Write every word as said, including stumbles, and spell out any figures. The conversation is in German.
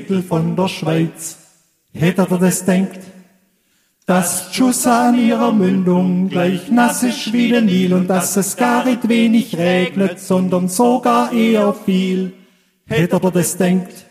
von der Schweiz. Hätte er das denkt, dass Schuss an ihrer Mündung gleich nass ist wie der Nil und dass es gar nicht wenig regnet, sondern sogar eher viel. Hätte er das denkt,